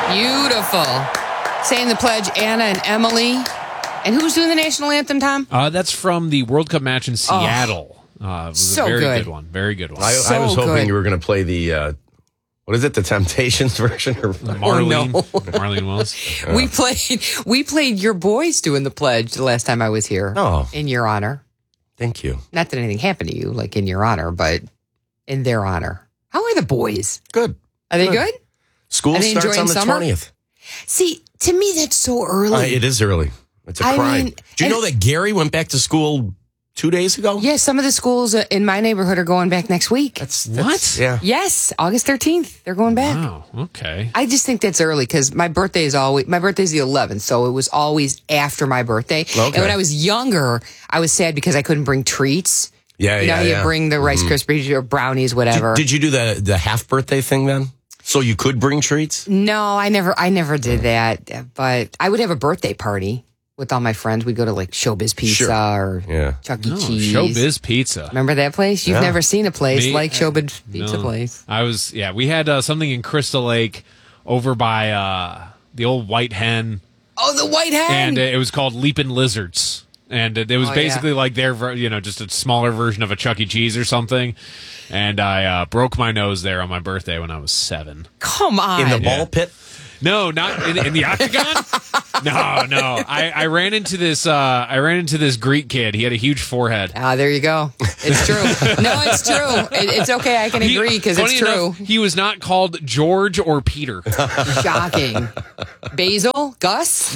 Beautiful. Saying the pledge, Anna and Emily. And who's doing the national anthem, Tom? That's from the World Cup match in Seattle. It was so a very good. good one. Very good one. I was hoping you were going to play the, what is it, the Temptations version? Or Marlene. no. Marlene Willis. We played your boys doing the pledge the last time I was here. Oh. In your honor. Thank you. Not that anything happened to you, like in your honor, but in their honor. How are the boys? Good. Are they good? School Are they starts enjoying on the summer? 20th. See, to me, that's so early. It is early. It's a I crime. mean, Do you know that Gary went back to school 2 days ago? Yeah, some of the schools in my neighborhood are going back next week. What? Yeah. Yes, August 13th. They're going back. Wow. Okay. I just think that's early because my birthday's the 11th, so it was always after my birthday. Okay. And when I was younger, I was sad because I couldn't bring treats. Yeah, You know, you bring the Rice Krispies or brownies, whatever. Did you do the half birthday thing then? So you could bring treats? No, I never did that. But I would have a birthday party with all my friends. We'd go to like Showbiz Pizza or Chuck E. Cheese. Showbiz Pizza. Remember that place? You've never seen a place like Showbiz Pizza No. place. We had something in Crystal Lake over by the old White Hen. Oh, the White Hen! And it was called Leapin' Lizards. And it was basically like just a smaller version of a Chuck E. Cheese or something. And I broke my nose there on my birthday when I was 7. Come on. In the ball pit? No, not in the octagon. No. I ran into this Greek kid. He had a huge forehead. There you go. It's true. No, it's true. It's okay. I can agree because it's true. Enough, he was not called George or Peter. Shocking. Basil? Gus?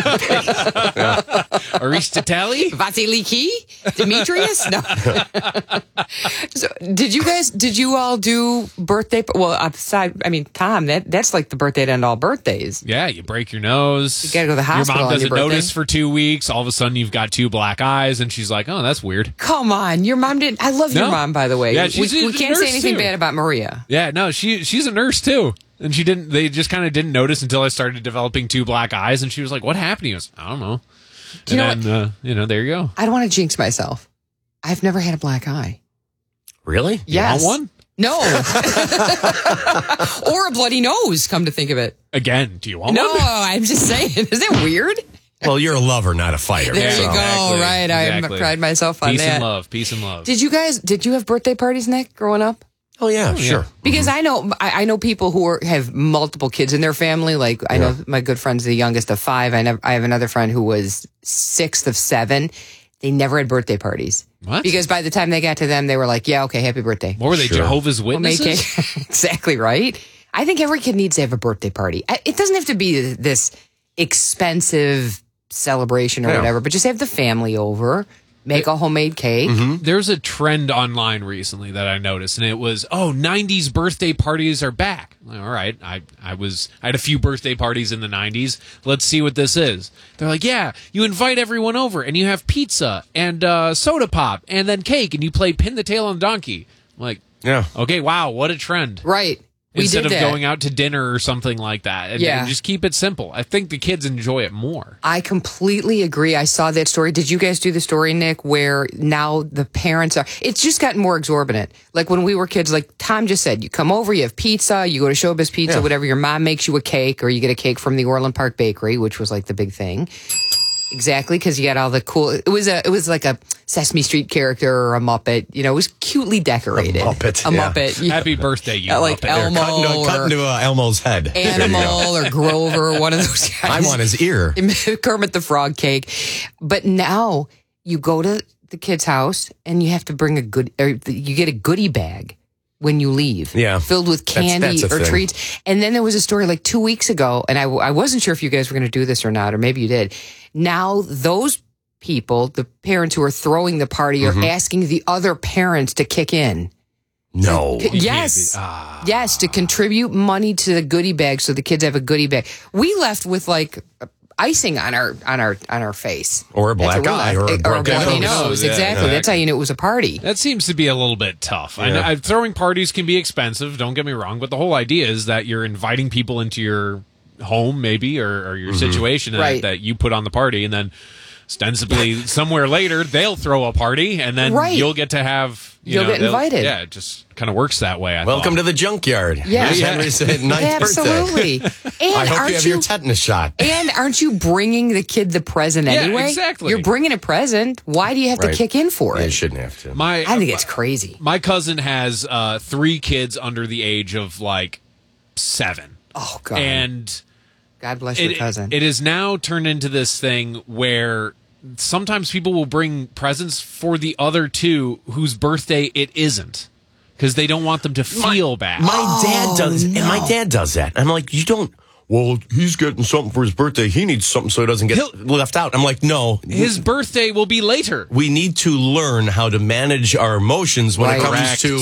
Aristoteli? Vasiliki? Demetrius? No. So, did you all do birthday? Well, Tom, that's like the birthday to end all birthdays. Yeah, you break your nose. You gotta go to the hospital. Your mom on doesn't your birthday. notice for 2 weeks. All of a sudden, you've got 2 black eyes, and she's like, "Oh, that's weird." Come on, your mom didn't. I love your mom, by the way. Yeah, we she's a can't say nurse, anything too. bad about Maria. Yeah, no, she's a nurse too, and she didn't. They just kind of didn't notice until I started developing 2 black eyes, and she was like, "What happened?" He goes, "I don't know." You know what? There you go. I don't want to jinx myself. I've never had a black eye. Really? Yes. You want one? No. Or a bloody nose, come to think of it. Again, do you want No, one? I'm just saying. Is that weird? Well, you're a lover, not a fighter. There you go. Exactly. Right. I pride myself on Peace that. and love. Peace and love. Did you have birthday parties, Nick, growing up? Oh, yeah, sure. Because I know people who have multiple kids in their family. Like I know my good friend's the youngest of 5. I have another friend who was 6th of 7. They never had birthday parties. What? Because by the time they got to them, they were like, "Yeah, okay, happy birthday." What were they, Jehovah's We'll make Witnesses? it. Exactly right. I think every kid needs to have a birthday party. It doesn't have to be this expensive celebration or whatever, but just have the family over, make a homemade cake. There's a trend online recently that I noticed, and it was, 90s birthday parties are back. Like, all right, I had a few birthday parties in the 90s. Let's see what this is. They're like, yeah, you invite everyone over, and you have pizza and soda pop, and then cake, and you play pin the tail on the donkey. I'm like, Yeah. okay, wow, what a trend. Right. We Instead did of that. going out to dinner or something like that. And just keep it simple. I think the kids enjoy it more. I completely agree. I saw that story. Did you guys do the story, Nick, where now the parents it's just gotten more exorbitant. Like when we were kids, like Tom just said, you come over, you have pizza, you go to Showbiz Pizza, whatever, your mom makes you a cake, or you get a cake from the Orland Park Bakery, which was like the big thing. Exactly, because you got all the cool. It was like a Sesame Street character or a Muppet. You know, it was cutely decorated. A Muppet, A yeah. Muppet. You Happy birthday, you like Muppet. Elmo Cut or into Elmo's head. Animal or Grover, one of those guys. I'm on his ear. Kermit the Frog cake. But now you go to the kid's house and you have to bring you get a goodie bag when you leave. Yeah. Filled with candy That's a or thing. treats. And then there was a story like 2 weeks ago, and I wasn't sure if you guys were going to do this or not, or maybe you did. Now those people, the parents who are throwing the party, are asking the other parents to kick in. No. Yes. Yes, to contribute money to the goodie bag so the kids have a goodie bag. We left with like icing on our face. Or a black That's what we eye left. or a broken bloody nose. nose. Yeah, Exactly. That's how you knew it was a party. That seems to be a little bit tough. I Yeah. know, throwing parties can be expensive, don't get me wrong, but the whole idea is that you're inviting people into your home, maybe, or your situation Right. that you put on the party, and then ostensibly somewhere later they'll throw a party, and then Right. you'll get to have. You'll get they'll- invited. Yeah, it just kind of works that way. Welcome to the junkyard. Yeah. Here's Yeah. Henry's ninth Absolutely. birthday. And I hope aren't you have your tetanus shot. And aren't you bringing the kid the present Yeah, anyway? exactly. You're bringing a present. Why do you have to Right. kick in for Yeah, it? you shouldn't have to. My I think it's crazy. my cousin has 3 kids under the age of like 7, Oh God! and God bless your cousin. it is now turned into this thing where sometimes people will bring presents for the other 2 whose birthday it isn't, because they don't want them to feel bad. My dad does, and my dad does that. I'm like, you don't. Well, he's getting something for his birthday. He needs something so he doesn't get left out. I'm like, no. His birthday will be later. We need to learn how to manage our emotions when it comes Correct. to,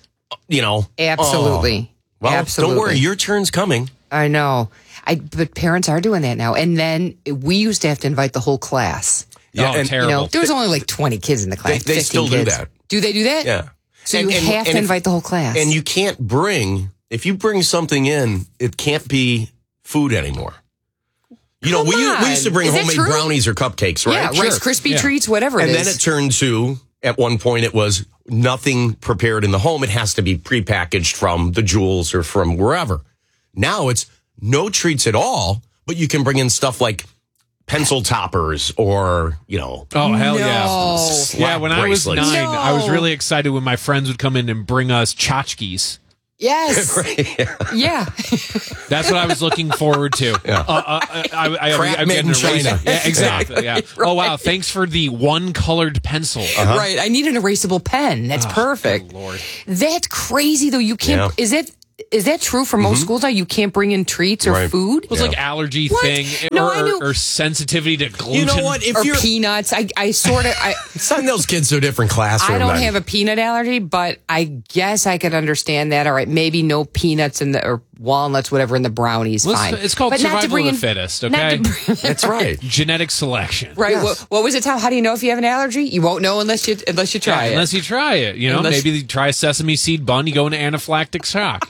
Absolutely. Well, Absolutely. don't worry, your turn's coming. I know. But parents are doing that now. And then we used to have to invite the whole class. Yeah, Oh, and- terrible. You know, there was only like 20 kids in the class. They 15 still do kids. that. Do they do that? Yeah. So you have to if- invite the whole class. And you can't bring, if you bring something in, it can't be food anymore. You know, Come we on. used to bring Is that homemade true? brownies or cupcakes, right? yeah, Rice Krispie Yeah. treats, whatever it And is. then it turned to, at one point, it was nothing prepared in the home. It has to be prepackaged from the Jewels or from wherever. Now it's no treats at all, but you can bring in stuff like pencil toppers or, Oh, hell yeah. No. Yeah, when I was 9, bracelets. I was No. really excited when my friends would come in and bring us tchotchkes. Yes. Yeah. That's what I was looking forward to. Crap I'm made getting in a razor. China. Yeah, exactly. Yeah. Oh, wow. Thanks for the one-colored pencil. Right. I need an erasable pen. That's perfect. Good Lord. That's crazy though. You can't Yeah. Is that true for most schools now? You can't bring in treats or Right. food? It was like allergy What? thing No, I knew- or sensitivity to gluten. You know what? If Or you're peanuts. I sort of send those kids to a different classroom. I don't then. have a peanut allergy, but I guess I could understand that. All right, maybe no peanuts in the or walnuts, whatever in the brownies. Well, fine. it's called But not to survival bring of in- the fittest, not okay? to bring- That's right. Genetic selection. right. Yes. What was it, Tom? How do you know if you have an allergy? You won't know unless you try Yeah, it. unless you try it, Unless- maybe you try a sesame seed bun, you go into anaphylactic shock,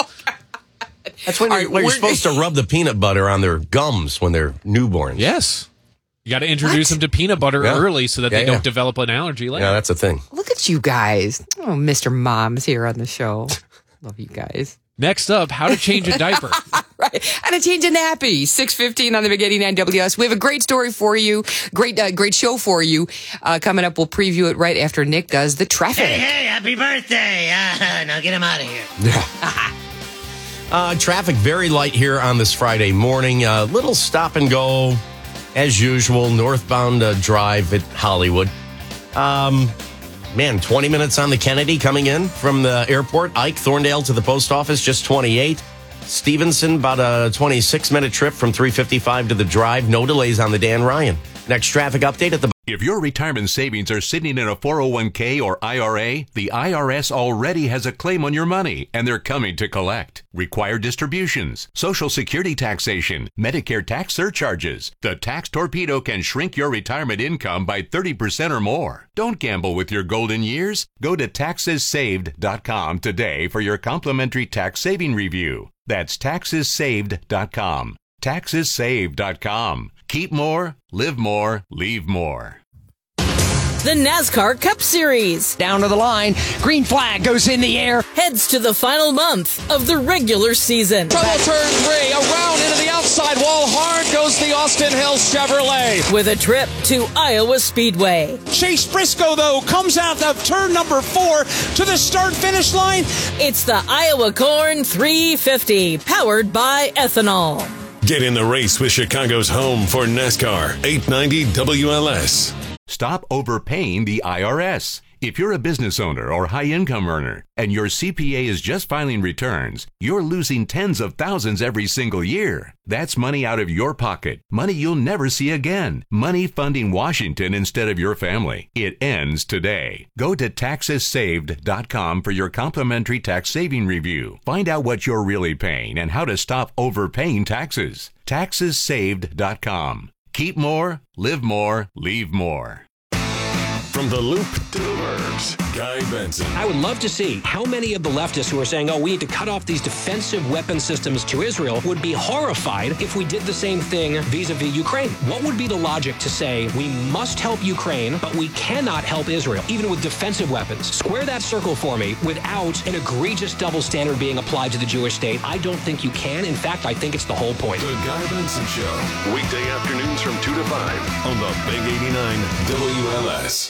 That's when you're, you're supposed to rub the peanut butter on their gums when they're newborns. Yes. You got to introduce them to peanut butter Yeah. early so that Yeah, they yeah. don't develop an allergy later. Yeah, that's a thing. Look at you guys. Oh, Mr. Mom's here on the show. Love you guys. Next up, how to change a diaper. Right. How to change a nappy. 6:15 on the Big 89 WS. We have a great story for you. Great show for you. Coming up, we'll preview it right after Nick does the traffic. Hey, happy birthday. Now get him out of here. Traffic very light here on this Friday morning. Little stop and go, as usual, northbound drive at Hollywood. 20 minutes on the Kennedy coming in from the airport. Ike, Thorndale to the post office, just 28. Stevenson, about a 26-minute trip from 355 to the drive. No delays on the Dan Ryan. Next traffic update at the... If your retirement savings are sitting in a 401k or IRA, the IRS already has a claim on your money, and they're coming to collect. Required distributions, Social Security taxation, Medicare tax surcharges. The Tax Torpedo can shrink your retirement income by 30% or more. Don't gamble with your golden years. Go to taxessaved.com today for your complimentary tax saving review. That's taxessaved.com. Taxessaved.com. Keep more, live more, leave more. The NASCAR Cup Series Down to the line. Green flag goes in the air. heads to the final month of the regular season. Trouble turn 3. Around into the outside wall. Hard goes the Austin Hill Chevrolet. With a trip to Iowa Speedway. Chase Briscoe, though, comes out of turn number 4 to the start-finish line. It's the Iowa Corn 350, powered by ethanol. Get in the race with Chicago's home for NASCAR, 890 WLS. Stop overpaying the IRS. If you're a business owner or high-income earner and your CPA is just filing returns, you're losing tens of thousands every single year. That's money out of your pocket, money you'll never see again, money funding Washington instead of your family. It ends today. Go to taxessaved.com for your complimentary tax saving review. Find out what you're really paying and how to stop overpaying taxes. Taxessaved.com. Keep more, live more, leave more. From the Loop to the Burbs, Guy Benson. I would love to see how many of the leftists who are saying, we need to cut off these defensive weapon systems to Israel would be horrified if we did the same thing vis-a-vis Ukraine. What would be the logic to say we must help Ukraine, but we cannot help Israel, even with defensive weapons? Square that circle for me without an egregious double standard being applied to the Jewish state. I don't think you can. In fact, I think it's the whole point. The Guy Benson Show. Weekday afternoons from 2 to 5 on the Big 89 WLS.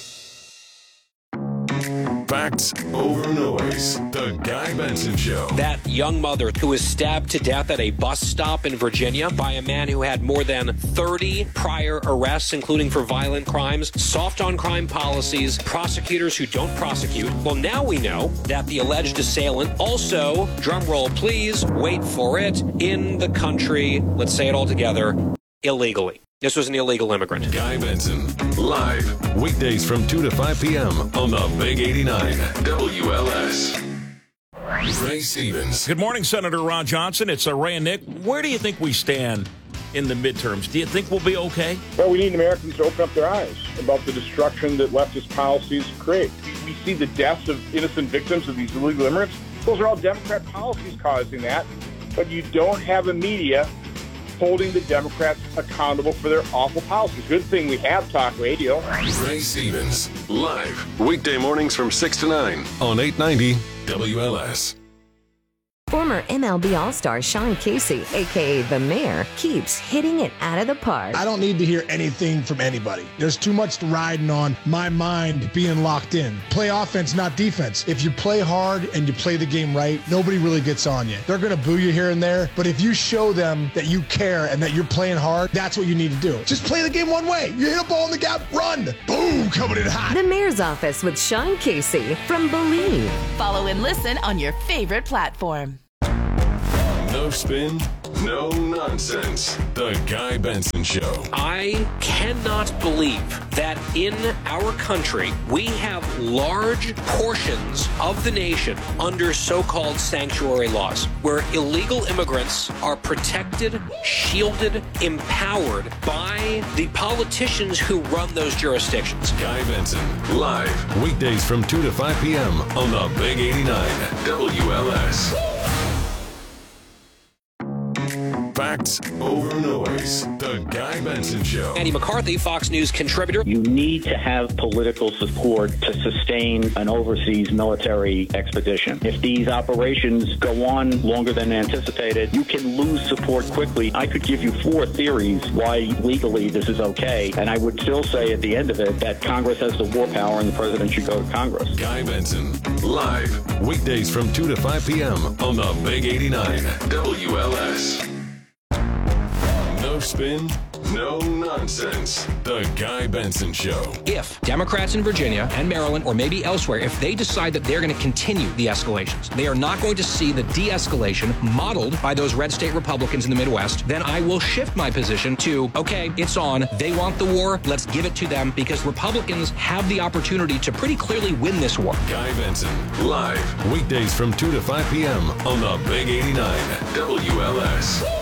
Facts over noise. The Guy Benson Show. That young mother who was stabbed to death at a bus stop in Virginia by a man who had more than 30 prior arrests, including for violent crimes, soft on crime policies, prosecutors who don't prosecute. Well, now we know that the alleged assailant also, drum roll please, wait for it, in the country, let's say it all together, illegally. This was an illegal immigrant. Guy Benson, live, weekdays from 2 to 5 p.m. on the Big 89 WLS. Ray Stevens. Good morning, Senator Ron Johnson. It's Ray and Nick. Where do you think we stand in the midterms? Do you think we'll be okay? Well, we need Americans to open up their eyes about the destruction that leftist policies create. We see the deaths of innocent victims of these illegal immigrants. Those are all Democrat policies causing that. But you don't have a media holding the Democrats accountable for their awful policies. Good thing we have talk radio. Ray Stevens, live, weekday mornings from 6 to 9 on 890 WLS. Former MLB All-Star Sean Casey, a.k.a. The Mayor, keeps hitting it out of the park. I don't need to hear anything from anybody. There's too much riding on my mind being locked in. Play offense, not defense. If you play hard and you play the game right, nobody really gets on you. They're going to boo you here and there, but if you show them that you care and that you're playing hard, that's what you need to do. Just play the game one way. You hit a ball in the gap, run. Boom, coming in hot. The Mayor's Office with Sean Casey from Believe. Follow and listen on your favorite platform. No spin, no nonsense. The Guy Benson Show. I cannot believe that in our country we have large portions of the nation under so-called sanctuary laws, where illegal immigrants are protected, shielded, empowered by the politicians who run those jurisdictions. Guy Benson, live, weekdays from 2 to 5 p.m. on the Big 89 WLS. Facts over noise. The Guy Benson Show. Andy McCarthy, Fox News contributor. You need to have political support to sustain an overseas military expedition. If these operations go on longer than anticipated, you can lose support quickly. I could give you 4 theories why legally this is okay, and I would still say at the end of it that Congress has the war power and the president should go to Congress. Guy Benson, live, weekdays from 2 to 5 p.m. on the Big 89 WLS. No spin, no nonsense. The Guy Benson Show. If Democrats in Virginia and Maryland, or maybe elsewhere, if they decide that they're going to continue the escalations, they are not going to see the de-escalation modeled by those red state Republicans in the Midwest, then I will shift my position to, okay, it's on. They want the war. Let's give it to them, because Republicans have the opportunity to pretty clearly win this war. Guy Benson, live, weekdays from 2 to 5 p.m. on the Big 89 WLS.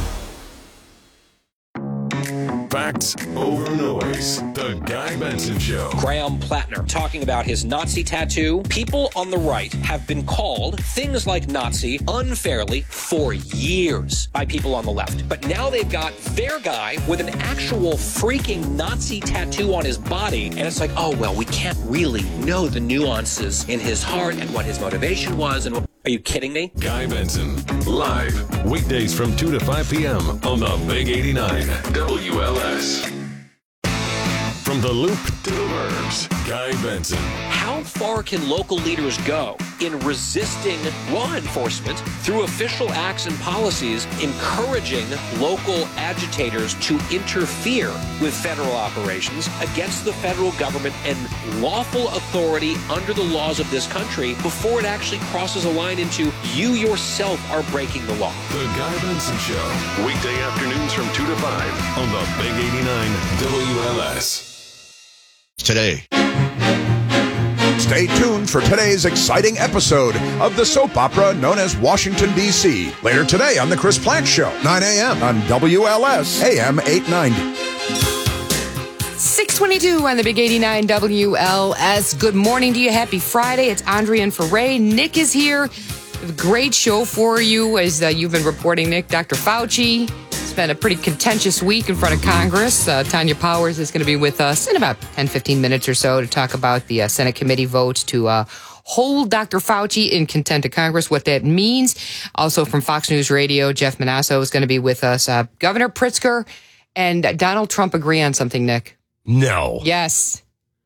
Facts over noise. The Guy Benson Show. Graham Plattner talking about his Nazi tattoo. People on the right have been called things like Nazi unfairly for years by people on the left. But now they've got their guy with an actual freaking Nazi tattoo on his body. And it's like, oh, well, we can't really know the nuances in his heart and what his motivation was. And are you kidding me? Guy Benson, live, weekdays from 2 to 5 p.m. on the Big 89 WLS. From the Loop to the Burbs, Guy Benson. How far can local leaders go in resisting law enforcement through official acts and policies, encouraging local agitators to interfere with federal operations against the federal government and lawful authority under the laws of this country before it actually crosses a line into you yourself are breaking the law? The Guy Benson Show, weekday afternoons from 2 to 5 on the Big 89 WLS. Today. Stay tuned for today's exciting episode of the soap opera known as Washington, D.C. Later today on The Chris Plante Show, 9 a.m. on WLS AM 890. 622 on the Big 89 WLS. Good morning to you. Happy Friday. It's Andrea and for Ray. Nick is here. Great show for you, as you've been reporting, Nick. Dr. Fauci. It's been a pretty contentious week in front of Congress. Tanya Powers is going to be with us in about 10-15 minutes or so to talk about the Senate committee votes to hold Dr. Fauci in contempt of Congress, what that means. Also from Fox News Radio, Jeff Manasso is going to be with us. Governor Pritzker and Donald Trump agree on something, Nick. No. Yes.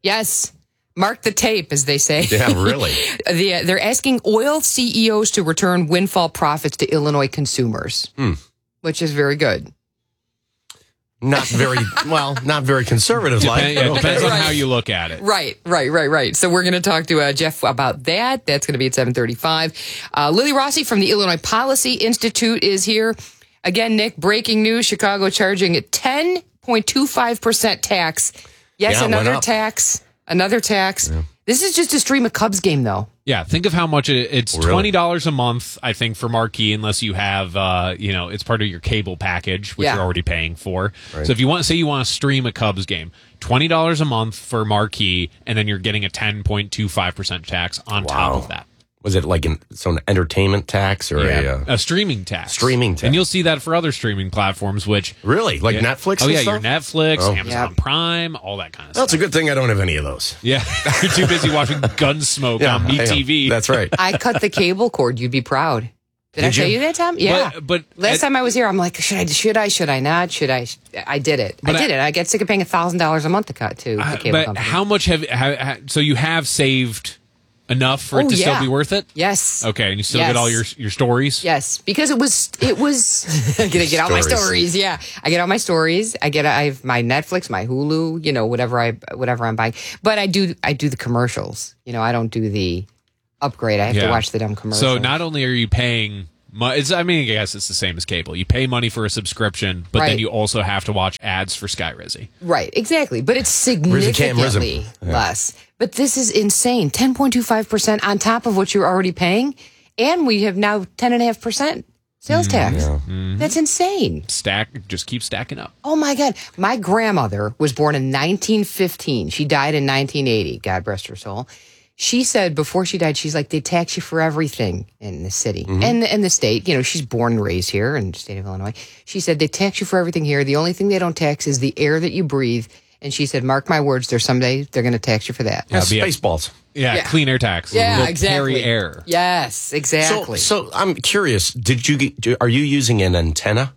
Mark the tape, as they say. Yeah, really. They're asking oil CEOs to return windfall profits to Illinois consumers, which is very good. Not very conservative. Depends on how you look at it. Right. So we're going to talk to Jeff about that. That's going to be at 7:35. Lily Rossi from the Illinois Policy Institute is here. Again, Nick, breaking news, Chicago charging a 10.25% tax. Yes, Yeah, another tax. Yeah. This is just a stream of Cubs game, though. Yeah, think of how much it's Really? $20 a month, I think, for Marquee, unless you have, it's part of your cable package, which Yeah. you're already paying for. Right. So if you want to stream a Cubs game, $20 a month for Marquee, and then you're getting a 10.25% tax on top of that. Was it like some entertainment tax or a streaming tax? Streaming tax. And you'll see that for other streaming platforms, which... Really? Like Netflix Oh, and yeah, stuff? your Netflix, Oh. Amazon Prime, all that kind of That's stuff. a good thing I don't have any of those. Yeah, you're too busy watching Gunsmoke on I am. MeTV. That's right. I cut the cable cord. You'd be proud. Did I tell you that, Tom? Yeah. But last time I was here, I'm like, should I not? I did it. But I did it. I get sick of paying $1,000 a month to cut to the cable but company. how much so you have saved enough for it to still be worth it? Yes. Okay, and you still get all your stories? Yes, because it was I'm gonna get all my stories. Yeah, I get all my stories. I have my Netflix, my Hulu, whatever I'm buying. But I do the commercials. I don't do the upgrade. I have to watch the dumb commercials. So not only are you paying I guess it's the same as cable. You pay money for a subscription, but then you also have to watch ads for Skyrizi. Right, exactly. But it's significantly less. But this is insane. 10.25% on top of what you're already paying. And we have now 10.5% sales tax. Yeah. That's insane. Just keep stacking up. Oh, my God. My grandmother was born in 1915. She died in 1980. God rest her soul. She said before she died, she's like, they tax you for everything in the city and the state. She's born and raised here in the state of Illinois. She said, they tax you for everything here. The only thing they don't tax is the air that you breathe. And she said, mark my words, there's someday they're going to tax you for that. Yeah, Spaceballs. Yeah, clean air tax. Yeah, We'll exactly. carry air. Yes, exactly. So I'm curious, are you using an antenna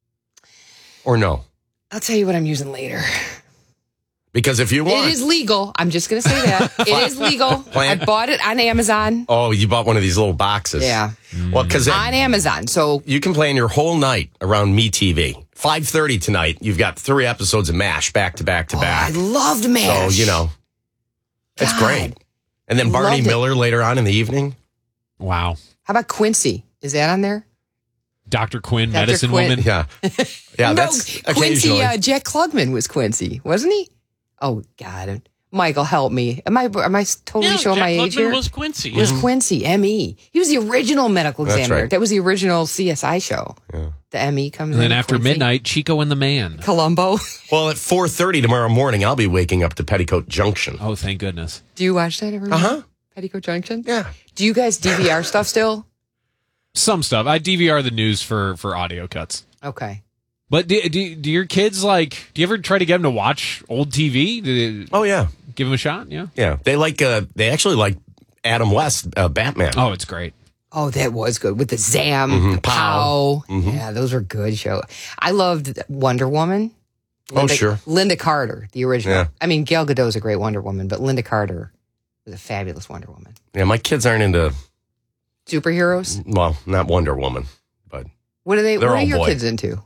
or no? I'll tell you what I'm using later. Because if you want... It is legal. I'm just going to say that. It is legal. I bought it on Amazon. Oh, you bought one of these little boxes. Yeah. Well, because on Amazon. So you can plan your whole night around MeTV. 5:30 tonight, you've got 3 episodes of MASH back to back to back. I loved MASH. So, it's great. And then Barney Miller later on in the evening. Wow. How about Quincy? Is that on there? Dr. Quinn, Dr. Medicine Quinn. Woman. Yeah. Yeah, that's Quincy, occasionally. Jack Klugman was Quincy, wasn't he? Oh, God. Michael, help me. Am I totally showing Jack my age Klugman here? was Quincy. Was Quincy, M.E. He was the original medical That's examiner. right. That was the original CSI show. Yeah. The M.E. comes And in. then after Quincy. midnight, Chico and the Man. Columbo. Well, at 4:30 tomorrow morning, I'll be waking up to Petticoat Junction. Oh, thank goodness. Do you watch that every night? Uh-huh. Petticoat Junction? Yeah. Do you guys DVR stuff still? Some stuff. I DVR the news for audio cuts. Okay. But do your kids do you ever try to get them to watch old TV? Oh, yeah. Give them a shot? Yeah. Yeah. They actually like Adam West, Batman. Oh, it's great. Oh, that was good. With the Zam, Mhm. Pow. Mhm. Yeah, those were good shows. I loved Wonder Woman. Oh, sure. Linda Carter, the original. Yeah. I mean, Gal Gadot's a great Wonder Woman, but Linda Carter was a fabulous Wonder Woman. Yeah, my kids aren't into, Superheroes? well, not Wonder Woman, but What are They're what are all your boy. kids into?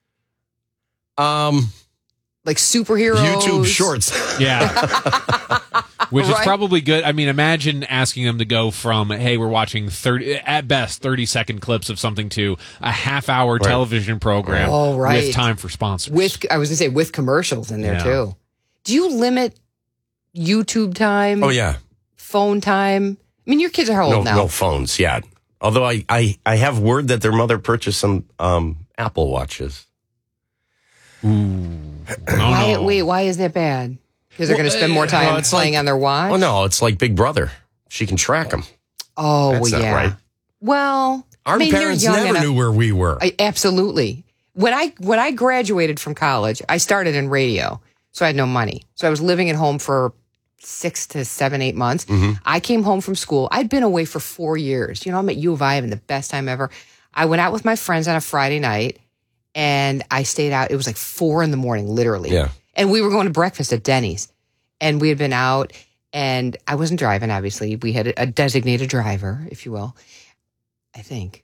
Like superheroes? YouTube shorts. Yeah. Which is Right. probably good. I mean, imagine asking them to go from, hey, we're watching 30-second clips of something to a half-hour television program Oh, right. with time for sponsors. I was going to say, with commercials in there, Yeah. too. Do you limit YouTube time? Oh, yeah. Phone time? I mean, your kids are old now. No phones yet. Although I have word that their mother purchased some Apple Watches. Why is that bad? Because they're going to spend more time playing on their watch? Well, no, it's like Big Brother. She can track them. Oh, That's not right. Well, Our parents never knew where we were. Absolutely. When I graduated from college, I started in radio, so I had no money. So I was living at home for 6 to 7, 8 months. I came home from school. I'd been away for 4 years. I'm at U of I, having the best time ever. I went out with my friends on a Friday night, and I stayed out. It was like 4 a.m, literally. Yeah. And we were going to breakfast at Denny's, and we had been out, and I wasn't driving, obviously. We had a designated driver, if you will, I think.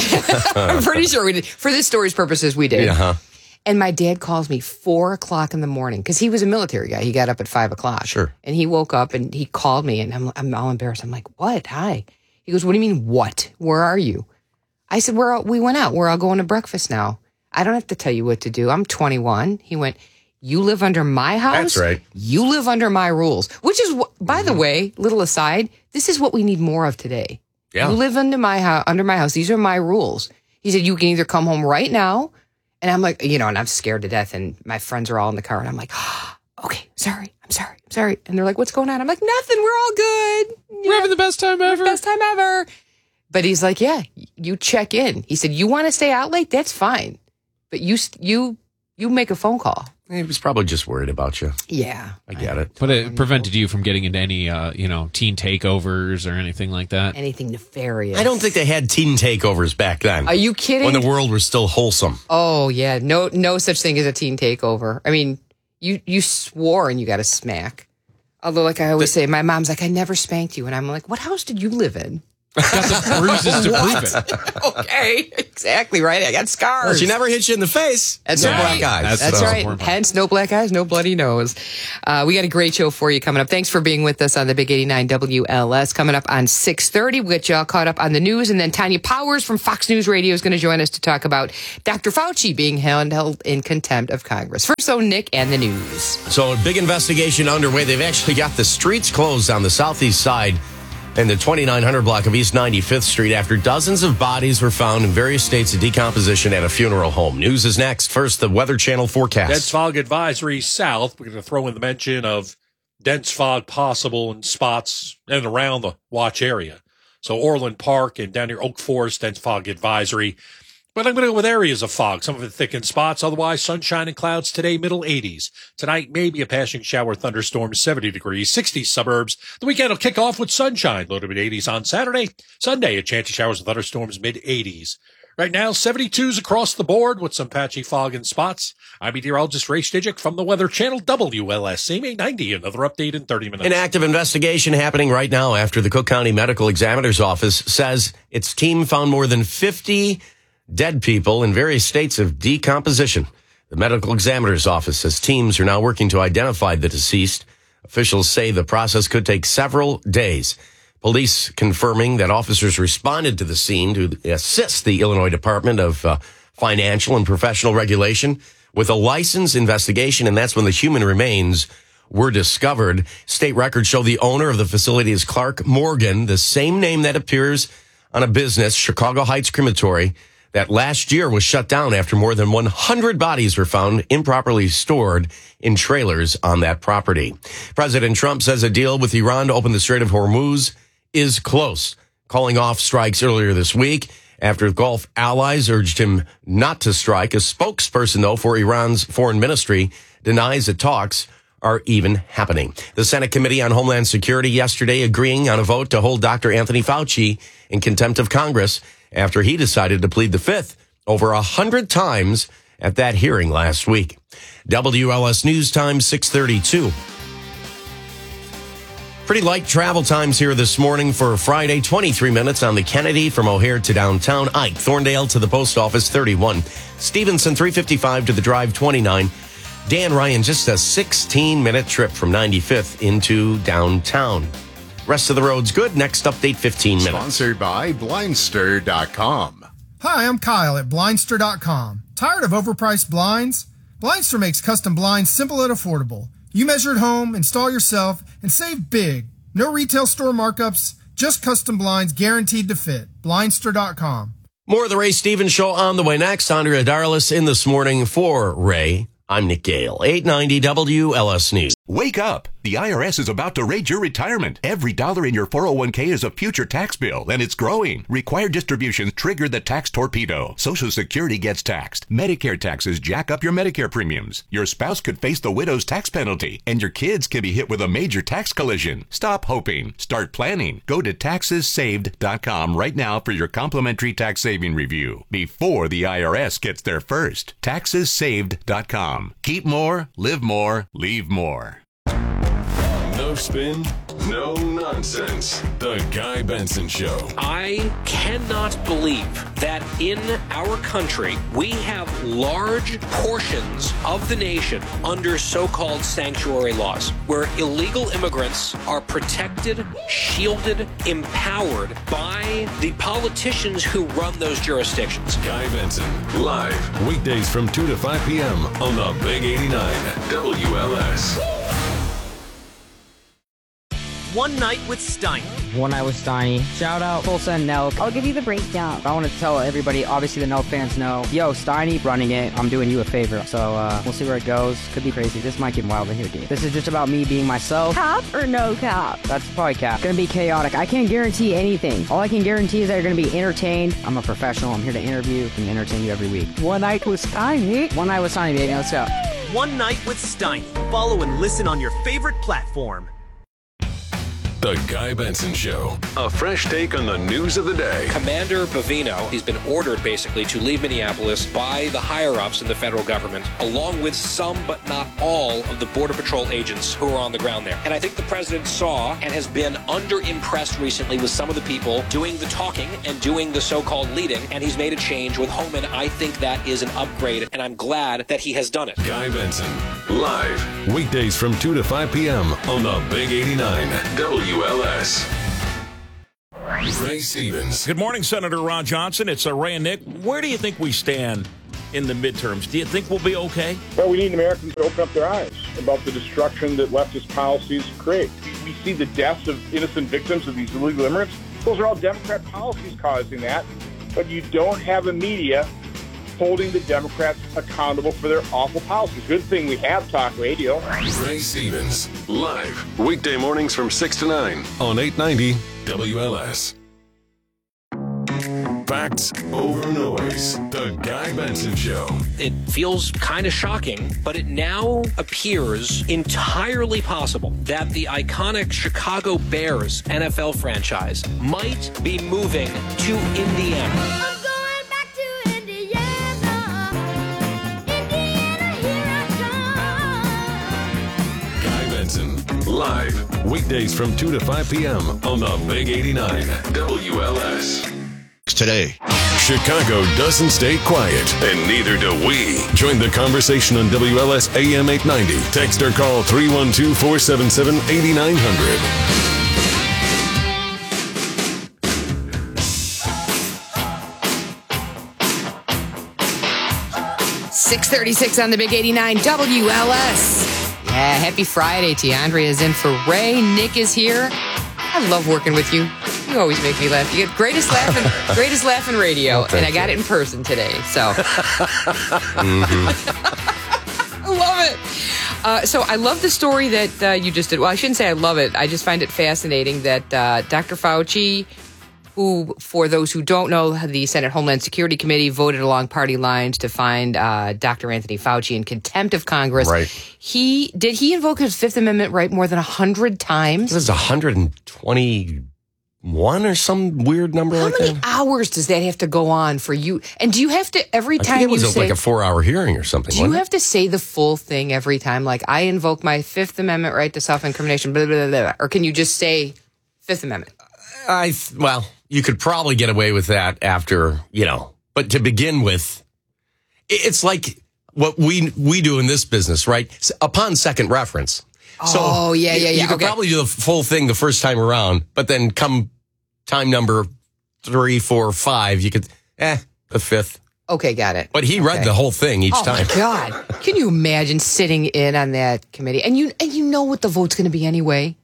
I'm pretty sure we did. For this story's purposes, we did. Yeah. And my dad calls me 4 o'clock in the morning because he was a military guy. He got up at 5 o'clock. Sure. And he woke up and he called me, and I'm all embarrassed. I'm like, "What? Hi." He goes, "What do you mean, what? Where are you?" I said, we went out. We're all going to breakfast now. I don't have to tell you what to do. I'm 21. He went, "You live under my house? That's right. You live under my rules." Which is, by the way, little aside, this is what we need more of today. Yeah. You live under my house. These are my rules. He said, "You can either come home right now." And I'm like, and I'm scared to death. And my friends are all in the car. And I'm like, "Okay, sorry. I'm sorry. And they're like, "What's going on?" I'm like, "Nothing. We're all good. We're having the best time ever. Best time ever." But he's like, "Yeah, you check in." He said, "You want to stay out late? That's fine. But you make a phone call." He was probably just worried about you. Yeah. I get it. But it prevented you from getting into any, teen takeovers or anything like that? Anything nefarious. I don't think they had teen takeovers back then. Are you kidding? When the world was still wholesome. Oh, yeah. No such thing as a teen takeover. I mean, you swore and you got a smack. Although, like I always say, my mom's like, "I never spanked you." And I'm like, "What house did you live in?" Got the bruises to prove it. Okay, exactly right. I got scars. Well, she never hit you in the face. That's no right. black eyes. That's right. Hence, no black eyes, no bloody nose. We got a great show for you coming up. Thanks for being with us on the Big 89 WLS. Coming up on 6:30, we'll get you all caught up on the news. And then Tanya Powers from Fox News Radio is going to join us to talk about Dr. Fauci being held in contempt of Congress. First, so Nick and the news. So a big investigation underway. They've actually got the streets closed on the southeast side and the 2900 block of East 95th Street after dozens of bodies were found in various states of decomposition at a funeral home. News is next. First, the Weather Channel forecast. Dense fog advisory south. We're going to throw in the mention of dense fog possible in spots and around the watch area. So Orland Park and down near Oak Forest, dense fog advisory. But I'm going to go with areas of fog, some of it thick in spots. Otherwise, sunshine and clouds today, middle 80s. Tonight, maybe a passing shower, thunderstorm, 70 degrees, 60 suburbs. The weekend will kick off with sunshine, low to mid-80s on Saturday. Sunday, a chance of showers and thunderstorms, mid-80s. Right now, 72s across the board with some patchy fog in spots. I'm meteorologist Ray Stidgick from the Weather Channel, WLS, 90. Another update in 30 minutes. An active investigation happening right now after the Cook County Medical Examiner's Office says its team found more than 50 dead people in various states of decomposition. The Medical Examiner's Office says teams are now working to identify the deceased. Officials say the process could take several days. Police confirming that officers responded to the scene to assist the Illinois Department of Financial and Professional Regulation with a license investigation, and that's when the human remains were discovered. State records show the owner of the facility is Clark Morgan, the same name that appears on a business, Chicago Heights Crematory, that last year was shut down after more than 100 bodies were found improperly stored in trailers on that property. President Trump says a deal with Iran to open the Strait of Hormuz is close, calling off strikes earlier this week after Gulf allies urged him not to strike. A spokesperson, though, for Iran's foreign ministry denies that talks are even happening. The Senate Committee on Homeland Security yesterday agreeing on a vote to hold Dr. Anthony Fauci in contempt of Congress after he decided to plead the fifth over 100 times at that hearing last week. WLS News Time, 6:32. Pretty light travel times here this morning for Friday. 23 minutes on the Kennedy from O'Hare to downtown. Ike, Thorndale to the post office, 31. Stevenson, 355 to the drive, 29. Dan Ryan, just a 16-minute trip from 95th into downtown. Rest of the road's good. Next update, 15 minutes. Sponsored by Blindster.com. Hi, I'm Kyle at Blindster.com. Tired of overpriced blinds? Blindster makes custom blinds simple and affordable. You measure at home, install yourself, and save big. No retail store markups, just custom blinds guaranteed to fit. Blindster.com. More of the Ray Stevens Show on the way next. Andrea Darlis in this morning for Ray I'm Nick Gale, 890 WLS News. Wake up! The IRS is about to raid your retirement. Every dollar in your 401k is a future tax bill, and it's growing. Required distributions trigger the tax torpedo. Social Security gets taxed. Medicare taxes jack up your Medicare premiums. Your spouse could face the widow's tax penalty, and your kids can be hit with a major tax collision. Stop hoping. Start planning. Go to taxessaved.com right now for your complimentary tax saving review before the IRS gets there first. Taxessaved.com. Keep more, live more, leave more. No spin, no nonsense. The Guy Benson Show. I cannot believe that in our country we have large portions of the nation under so-called sanctuary laws, where illegal immigrants are protected, shielded, empowered by the politicians who run those jurisdictions. Guy Benson, live, weekdays from 2 to 5 p.m. on the Big 89 WLS. One Night with Steiny. One Night with Steiny. Shout out Tulsa and Nelk. I'll give you the breakdown. I want to tell everybody, obviously the Nelk fans know, yo, Steiny running it. I'm doing you a favor. So we'll see where it goes. Could be crazy. This might get wild in here, dude. This is just about me being myself. Cap or no cap? That's probably cap. Gonna be chaotic. I can't guarantee anything. All I can guarantee is that you're gonna be entertained. I'm a professional. I'm here to interview and entertain you every week. One Night with Steiny. One Night with Steiny, baby. Let's go. One Night with Steiny. Follow and listen on your favorite platform. The Guy Benson Show. A fresh take on the news of the day. Commander Bavino, he's been ordered basically to leave Minneapolis by the higher-ups in the federal government, along with some but not all of the Border Patrol agents who are on the ground there. And I think the president saw and has been under-impressed recently with some of the people doing the talking and doing the so-called leading, and he's made a change with Homan. I think that is an upgrade, and I'm glad that he has done it. Guy Benson, live, weekdays from 2 to 5 p.m. on the Big 89 WLS. Ray Stevens. Good morning, Senator Ron Johnson. It's Ray and Nick. Where do you think we stand in the midterms? Do you think we'll be okay? Well, we need Americans to open up their eyes about the destruction that leftist policies create. We see the deaths of innocent victims of these illegal immigrants. Those are all Democrat policies causing that. But you don't have a media holding the Democrats accountable for their awful policies. Good thing we have talk radio. Ray Stevens, live, weekday mornings from 6 to 9 on 890 WLS. Facts over noise. The Guy Benson Show. It feels kind of shocking, but it now appears entirely possible that the iconic Chicago Bears NFL franchise might be moving to Indiana. Live, weekdays from 2 to 5 p.m. on the Big 89 WLS. Today, Chicago doesn't stay quiet, and neither do we. Join the conversation on WLS AM 890. Text or call 312-477-8900. 6:36 on the Big 89 WLS. Yeah, happy Friday. Tiandria is in for Ray. Nick is here. I love working with you. You always make me laugh. You get greatest laugh in radio, and I got it in person today. So I love it. So I love the story that you just did. Well, I shouldn't say I love it. I just find it fascinating that Dr. Fauci, who, for those who don't know, the Senate Homeland Security Committee voted along party lines to find Dr. Anthony Fauci in contempt of Congress. Right. Did he invoke his Fifth Amendment right more than 100 times? It was 121 or some weird number like that. How many hours does that have to go on for you? And do you have to, every time it was like a 4-hour hearing or something. Do you have to say the full thing every time? Like, I invoke my Fifth Amendment right to self-incrimination, blah, blah, blah, blah. Or can you just say Fifth Amendment? Well, you could probably get away with that after, but to begin with, it's like what we do in this business, right? Upon second reference. So You could probably do the full thing the first time around, but then come time number 3, 4, 5, you could, the fifth. Okay, got it. But he read the whole thing each time. Oh, my God. Can you imagine sitting in on that committee? And you know what the vote's going to be anyway?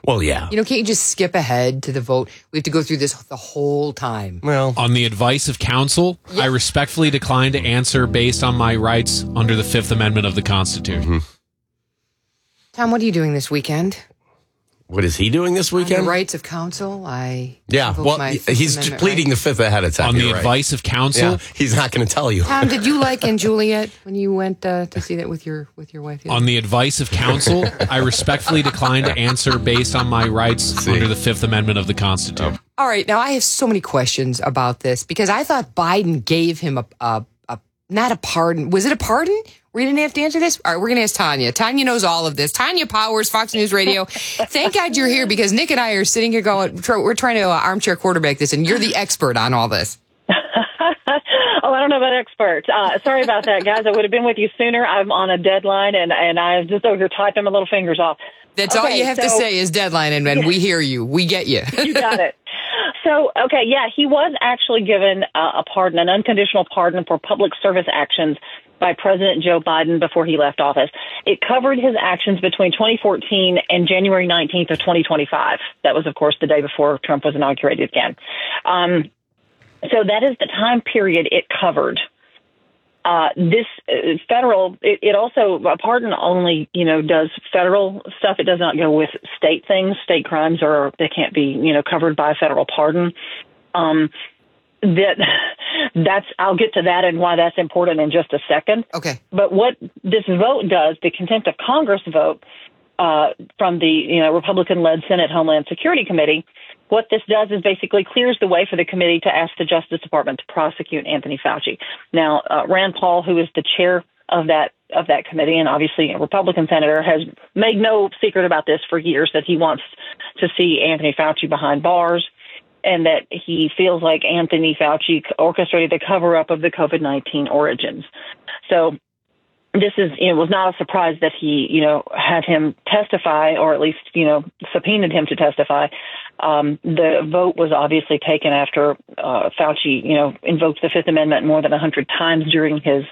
Well, yeah. Can't you just skip ahead to the vote? We have to go through this the whole time. Well, on the advice of counsel, I respectfully decline to answer based on my rights under the Fifth Amendment of the Constitution. Tom, what are you doing this weekend? What is he doing this weekend? On the rights of counsel, he's pleading the Fifth ahead of time. On the advice of counsel? Yeah, he's not going to tell you. Tom, did you like In Juliet when you went to see that with your wife? On the advice of counsel, I respectfully decline to answer based on my rights under the Fifth Amendment of the Constitution. All right, now I have so many questions about this because I thought Biden gave him a not a pardon. Was it a pardon? We didn't have to answer this? All right, we're going to ask Tanya. Tanya knows all of this. Tanya Powers, Fox News Radio. Thank God you're here because Nick and I are sitting here going, we're trying to armchair quarterback this, and you're the expert on all this. Oh, I don't know about expert. Sorry about that, guys. I would have been with you sooner. I'm on a deadline, and I'm just over here typing my little fingers off. That's all you have to say is deadline, and we hear you. We get you. You got it. So, he was actually given a pardon, an unconditional pardon for public service actions by President Joe Biden before he left office. It covered his actions between 2014 and January 19th of 2025. That was, of course, the day before Trump was inaugurated again. So that is the time period it covered. This federal, it also, a pardon only, does federal stuff. It does not go with state things. State crimes they can't be, covered by a federal pardon. I'll get to that and why that's important in just a second. Okay. But what this vote does, the contempt of Congress vote from the Republican-led Senate Homeland Security Committee, what this does is basically clears the way for the committee to ask the Justice Department to prosecute Anthony Fauci. Now, Rand Paul, who is the chair of that committee, and obviously a Republican senator, has made no secret about this for years, that he wants to see Anthony Fauci behind bars, and that he feels like Anthony Fauci orchestrated the cover-up of the COVID-19 origins. So this was not a surprise that he, had him testify, or at least, subpoenaed him to testify. The vote was obviously taken after Fauci, invoked the Fifth Amendment more than 100 times during his,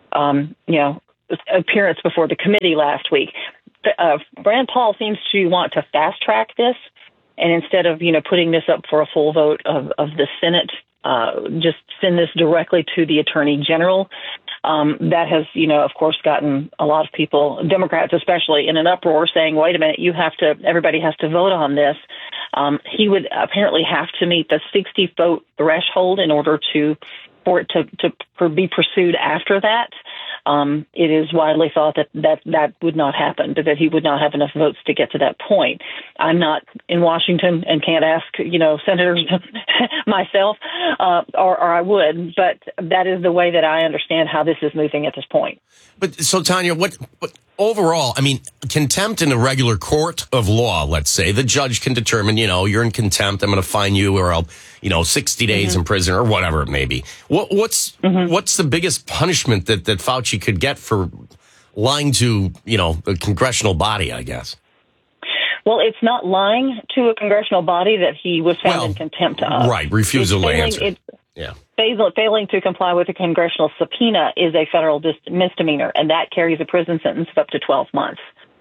appearance before the committee last week. Rand Paul seems to want to fast-track this, and instead of, putting this up for a full vote of the Senate, just send this directly to the Attorney General. That has, of course, gotten a lot of people, Democrats especially, in an uproar saying, wait a minute, everybody has to vote on this. He would apparently have to meet the 60 vote threshold in order for it to be pursued after that. It is widely thought that would not happen, that he would not have enough votes to get to that point. I'm not in Washington and can't ask, senators myself, or I would, but that is the way that I understand how this is moving at this point. But so, Tanya, what overall, contempt in a regular court of law, let's say, the judge can determine, you're in contempt, I'm going to fine you, or I'll, 60 days in prison, or whatever it may be. What's the biggest punishment that Fauci could get for lying to, the congressional body, I guess? Well, it's not lying to a congressional body that he was found in contempt of. Right, refusal to answer. Failing to comply with a congressional subpoena is a federal misdemeanor, and that carries a prison sentence of up to 12 months.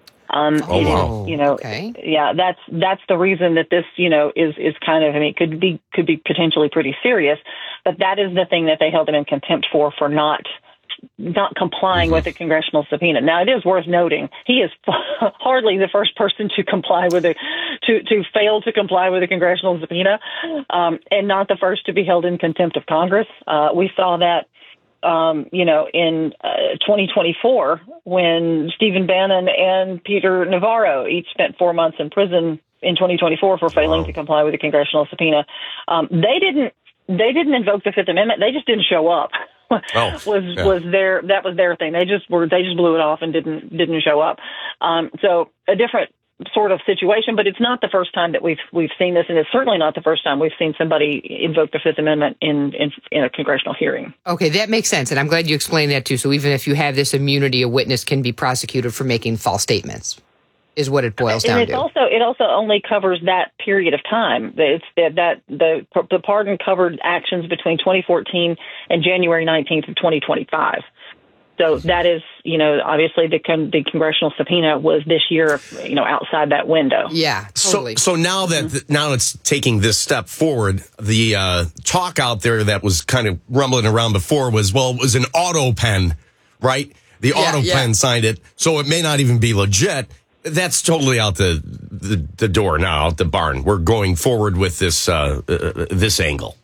Okay. Yeah, that's the reason that this, is kind of, could be potentially pretty serious, but that is the thing that they held him in contempt for not complying with a congressional subpoena. Now, it is worth noting he is hardly the first person to comply with to fail to comply with a congressional subpoena, and not the first to be held in contempt of Congress. We saw that, in 2024 when Stephen Bannon and Peter Navarro each spent 4 months in prison in 2024 for failing to comply with a congressional subpoena. They didn't invoke the Fifth Amendment. They just didn't show up. That was their thing. They just blew it off and didn't show up. So a different sort of situation, but it's not the first time that we've seen this, and it's certainly not the first time we've seen somebody invoke the Fifth Amendment in a congressional hearing. Okay, that makes sense, and I'm glad you explained that too. So even if you have this immunity, a witness can be prosecuted for making false statements, is what it boils down to. It also only covers that period of time. It's the pardon covered actions between 2014 and January 19th of 2025. So that is, obviously the congressional subpoena was this year, outside that window. Yeah, totally. So now that now it's taking this step forward, the talk out there that was kind of rumbling around before was, it was an auto pen, right? The auto pen signed it, so it may not even be legit. That's totally out the door now, out the barn. We're going forward with this this angle.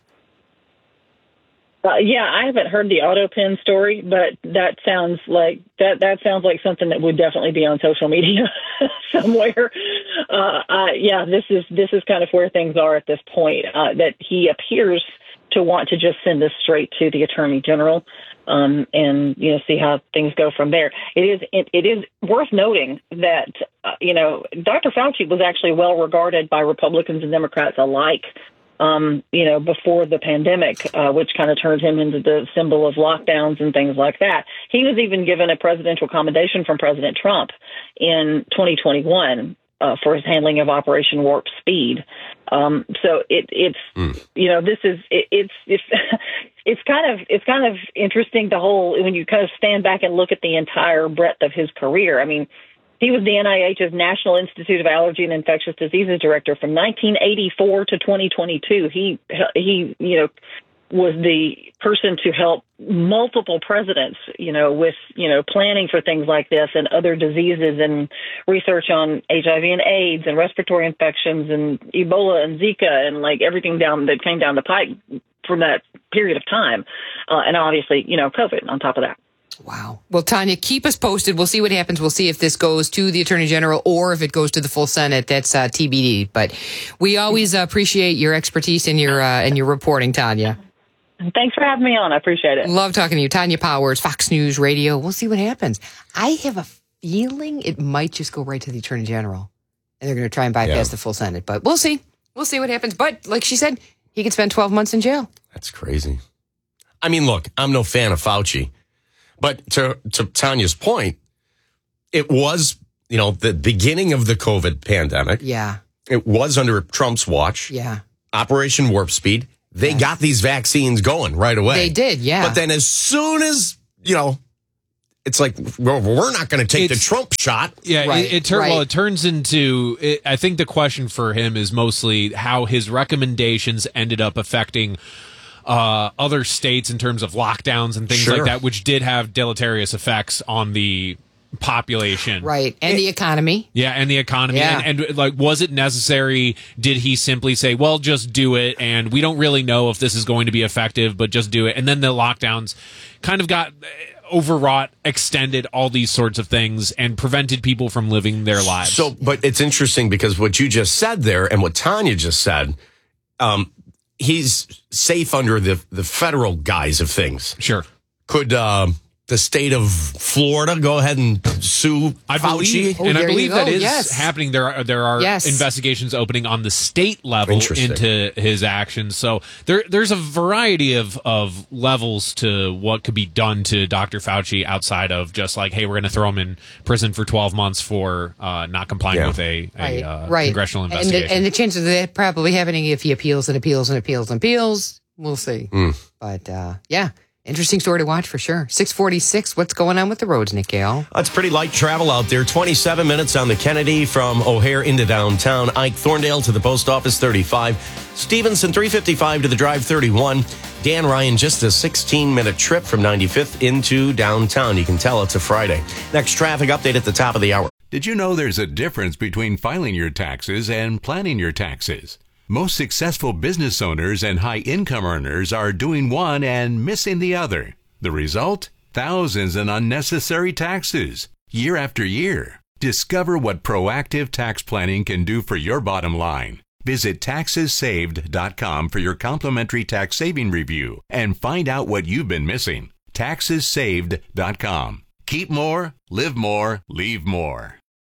I haven't heard the auto pen story, but that sounds like something that would definitely be on social media somewhere. This is kind of where things are at this point. That he appears to want to just send this straight to the Attorney General, and see how things go from there. It is worth noting that Dr. Fauci was actually well regarded by Republicans and Democrats alike. Before the pandemic, which kind of turned him into the symbol of lockdowns and things like that. He was even given a presidential commendation from President Trump in 2021 for his handling of Operation Warp Speed. So it's kind of interesting when you kind of stand back and look at the entire breadth of his career. I mean, he was the NIH's National Institute of Allergy and Infectious Diseases director from 1984 to 2022. He was the person to help multiple presidents, with, planning for things like this and other diseases and research on HIV and AIDS and respiratory infections and Ebola and Zika and like everything that came down the pipe from that period of time. And obviously, COVID on top of that. Wow. Well, Tanya, keep us posted. We'll see what happens. We'll see if this goes to the Attorney General or if it goes to the full Senate. That's TBD. But we always appreciate your expertise and your reporting, Tanya. Thanks for having me on. I appreciate it. Love talking to you. Tanya Powers, Fox News Radio. We'll see what happens. I have a feeling it might just go right to the Attorney General. And they're going to try and bypass the full Senate. But we'll see. We'll see what happens. But like she said, he could spend 12 months in jail. That's crazy. I mean, look, I'm no fan of Fauci. But to Tanya's point, it was, the beginning of the COVID pandemic. Yeah. It was under Trump's watch. Yeah. Operation Warp Speed. They got these vaccines going right away. They did, yeah. But then as soon as, it's like, we're not going to take the Trump shot. Yeah, right, it turns into, I think the question for him is mostly how his recommendations ended up affecting other states in terms of lockdowns and things like that, which did have deleterious effects on the population. Right. And the economy. Yeah, and the economy. Yeah. And like, was it necessary? Did he simply say, well, just do it, and we don't really know if this is going to be effective, but just do it? And then the lockdowns kind of got overwrought, extended, all these sorts of things, and prevented people from living their lives. So, but it's interesting because what you just said there and what Tanya just said, he's safe under the federal guise of things. Sure. Could the state of Florida go ahead and sue Fauci? I believe that is happening. There are investigations opening on the state level into his actions. So there's a variety of levels to what could be done to Dr. Fauci outside of just like, hey, we're going to throw him in prison for 12 months for not complying with a congressional investigation. And the chances of that probably happening if he appeals and appeals and appeals and appeals, we'll see. But interesting story to watch for sure. 646. What's going on with the roads, Nick Gale? It's pretty light travel out there. 27 minutes on the Kennedy from O'Hare into downtown. Ike Thorndale to the post office, 35. Stevenson, 355 to the drive, 31. Dan Ryan, just a 16-minute trip from 95th into downtown. You can tell it's a Friday. Next traffic update at the top of the hour. Did you know there's a difference between filing your taxes and planning your taxes? Most successful business owners and high-income earners are doing one and missing the other. The result? Thousands in unnecessary taxes, year after year. Discover what proactive tax planning can do for your bottom line. Visit TaxesSaved.com for your complimentary tax saving review and find out what you've been missing. TaxesSaved.com. Keep more, live more, leave more.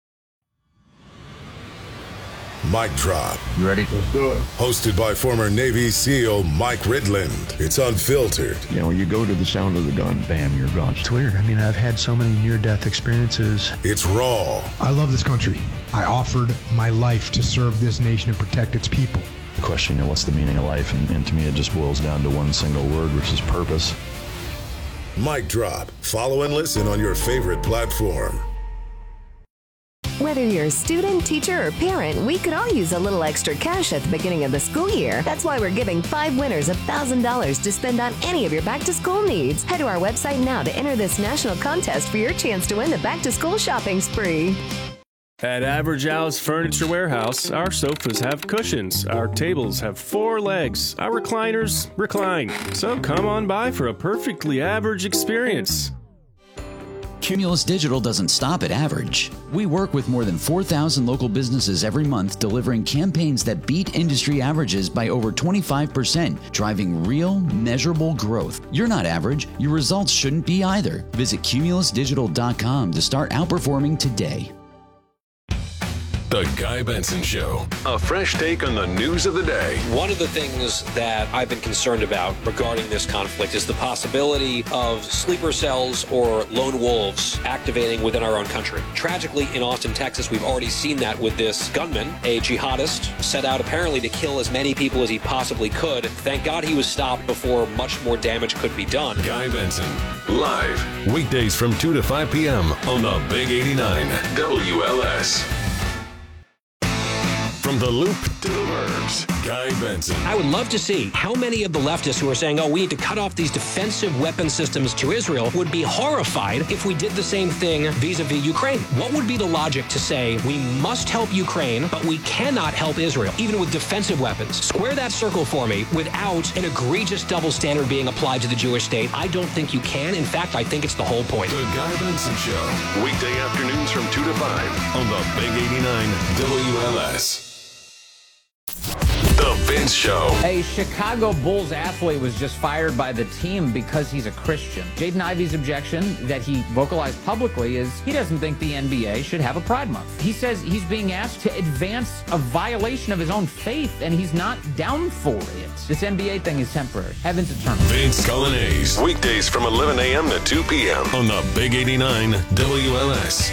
Mic Drop. You ready? Let's do it. Hosted by former Navy SEAL Mike Ridland. It's unfiltered. You know, you go to the sound of the gun, bam, you're gone. It's weird. I mean, I've had so many near-death experiences. It's raw. I love this country. I offered my life to serve this nation and protect its people. The question, what's the meaning of life? And to me, it just boils down to one single word, which is purpose. Mic drop. Follow and listen on your favorite platform. Whether you're a student, teacher, or parent, we could all use a little extra cash at the beginning of the school year. That's why we're giving 5 winners $1,000 to spend on any of your back-to-school needs. Head to our website now to enter this national contest for your chance to win the back-to-school shopping spree. At Average Al's Furniture Warehouse, our sofas have cushions, our tables have 4 legs, our recliners recline. So come on by for a perfectly average experience. Cumulus Digital doesn't stop at average. We work with more than 4,000 local businesses every month, delivering campaigns that beat industry averages by over 25%, driving real, measurable growth. You're not average. Your results shouldn't be either. Visit cumulusdigital.com to start outperforming today. The Guy Benson Show. A fresh take on the news of the day. One of the things that I've been concerned about regarding this conflict is the possibility of sleeper cells or lone wolves activating within our own country. Tragically, in Austin, Texas, we've already seen that with this gunman, a jihadist, set out apparently to kill as many people as he possibly could. Thank God he was stopped before much more damage could be done. Guy Benson, live, weekdays from 2 to 5 p.m. on the Big 89 WLS. From the Loop to the Burbs, Guy Benson. I would love to see how many of the leftists who are saying, oh, we need to cut off these defensive weapon systems to Israel would be horrified if we did the same thing vis-a-vis Ukraine. What would be the logic to say we must help Ukraine, but we cannot help Israel, even with defensive weapons? Square that circle for me without an egregious double standard being applied to the Jewish state. I don't think you can. In fact, I think it's the whole point. The Guy Benson Show, weekday afternoons from 2 to 5 on the Big 89 WLS. The Vince Show. A Chicago Bulls athlete was just fired by the team because he's a Christian. Jaden Ivey's objection that he vocalized publicly is he doesn't think the NBA should have a Pride Month. He says he's being asked to advance a violation of his own faith, and he's not down for it. This NBA thing is temporary. Heaven's eternal. Vince Colonnese, weekdays from 11 a.m. to 2 p.m. on the Big 89 WLS.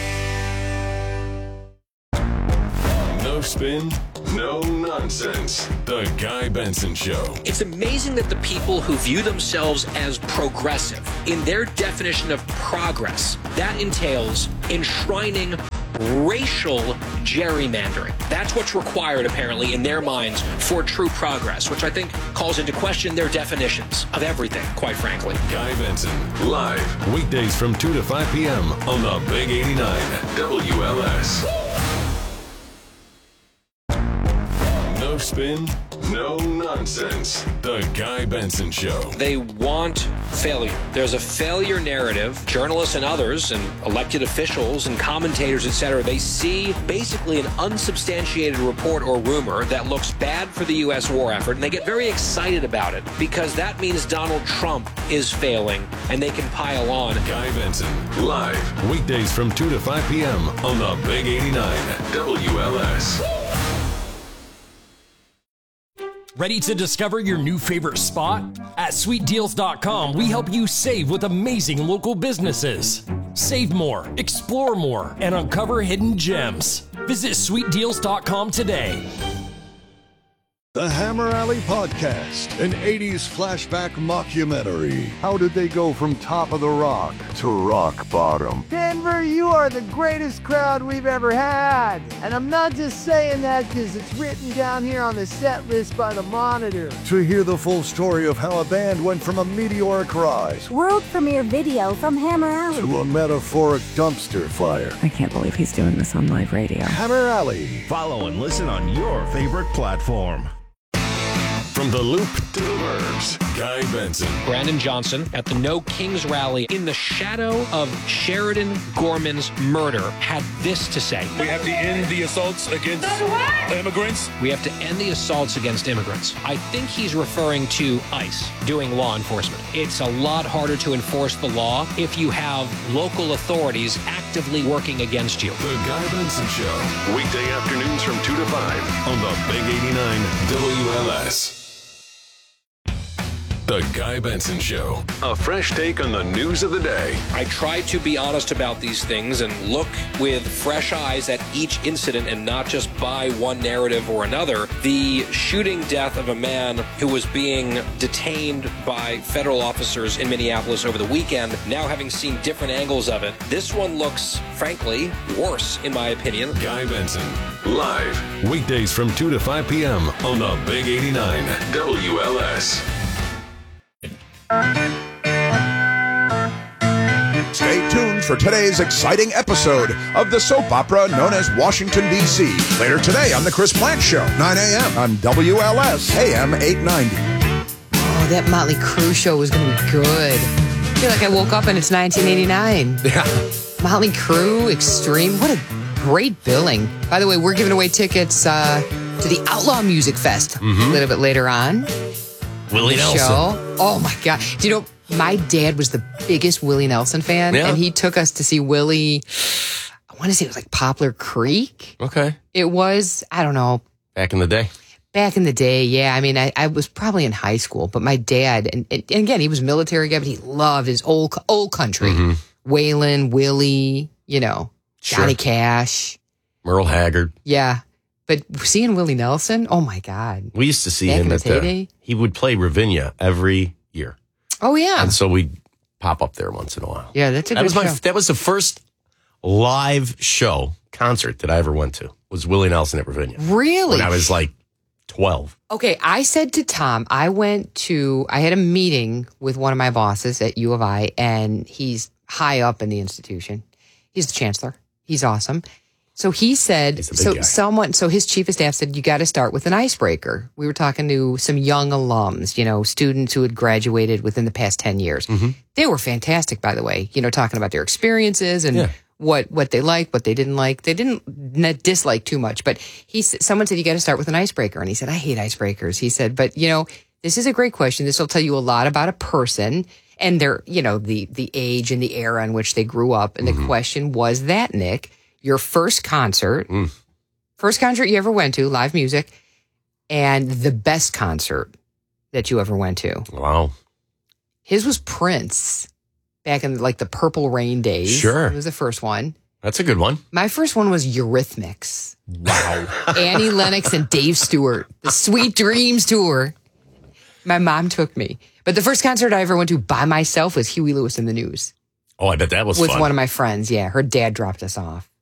No spin, no nonsense. The Guy Benson Show. It's amazing that the people who view themselves as progressive, in their definition of progress, that entails enshrining racial gerrymandering. That's what's required, apparently, in their minds for true progress, which I think calls into question their definitions of everything, quite frankly. Guy Benson, live, weekdays from 2 to 5 p.m. on the Big 89 WLS. No spin, no nonsense. The Guy Benson Show. They want failure. There's a failure narrative. Journalists and others and elected officials and commentators, etc., they see basically an unsubstantiated report or rumor that looks bad for the U.S. war effort, and they get very excited about it because that means Donald Trump is failing and they can pile on. Guy Benson, live, weekdays from 2 to 5 p.m. on the Big 89 WLS. Ready to discover your new favorite spot? At SweetDeals.com, we help you save with amazing local businesses. Save more, explore more, and uncover hidden gems. Visit SweetDeals.com today. The Hammer Alley Podcast, an 80s flashback mockumentary. How did they go from top of the rock to rock bottom? Denver, you are the greatest crowd we've ever had. And I'm not just saying that because it's written down here on the set list by the Monitor. To hear the full story of how a band went from a meteoric rise, world premiere video from Hammer Alley, to a metaphoric dumpster fire. I can't believe he's doing this on live radio. Hammer Alley. Follow and listen on your favorite platform. From the Loop to the Burbs, Guy Benson. Brandon Johnson at the No Kings rally in the shadow of Sheridan Gorman's murder had this to say. We have to end the assaults against immigrants. We have to end the assaults against immigrants. I think he's referring to ICE doing law enforcement. It's a lot harder to enforce the law if you have local authorities actively working against you. The Guy Benson Show, weekday afternoons from 2 to 5 on the Big 89 WLS. The Guy Benson Show. A fresh take on the news of the day. I try to be honest about these things and look with fresh eyes at each incident and not just buy one narrative or another. The shooting death of a man who was being detained by federal officers in Minneapolis over the weekend, now having seen different angles of it, this one looks, frankly, worse, in my opinion. Guy Benson, live, weekdays from 2 to 5 p.m. on the Big 89 WLS. Stay tuned for today's exciting episode of the soap opera known as Washington, D.C. Later today on The Chris Plant Show, 9 a.m. on WLS AM 890. Oh, that Motley Crue show was going to be good. I feel like I woke up and it's 1989. Yeah. Motley Crue, Extreme. What a great billing. By the way, we're giving away tickets to the Outlaw Music Fest a little bit later on. Willie Nelson. Show. Oh, my God. Do you know, my dad was the biggest Willie Nelson fan, and he took us to see Willie, I want to say it was like Poplar Creek. Okay. It was, I don't know. Back in the day. Back in the day, yeah. I mean, I was probably in high school, but my dad, and again, he was a military guy, but he loved his old country. Waylon, Willie, you know, Johnny Cash. Merle Haggard. Yeah. But seeing Willie Nelson, oh my God. We used to see him at he would play Ravinia every year. Oh, yeah. And so we'd pop up there once in a while. Yeah, that's a good show. That was the first live concert that I ever went to, was Willie Nelson at Ravinia. Really? When I was like 12. Okay, I said to Tom, I had a meeting with one of my bosses at U of I, and he's high up in the institution. He's the chancellor. He's awesome. So he said, so his chief of staff said, you got to start with an icebreaker. We were talking to some young alums, you know, students who had graduated within the past 10 years. They were fantastic, by the way, you know, talking about their experiences and what they liked, what they didn't like. They didn't dislike too much, but someone said, you got to start with an icebreaker. And he said, I hate icebreakers. He said, but you know, this is a great question. This will tell you a lot about a person and their, you know, the age and the era in which they grew up. And the question was that, Nick, your first concert you ever went to, live music, and the best concert that you ever went to. Wow. His was Prince back in like the Purple Rain days. Sure. It was the first one. That's a good one. My first one was Eurythmics. Wow. Annie Lennox and Dave Stewart, the Sweet Dreams tour. My mom took me. But the first concert I ever went to by myself was Huey Lewis and the News. Oh, I bet that was fun. With one of my friends, yeah. Her dad dropped us off.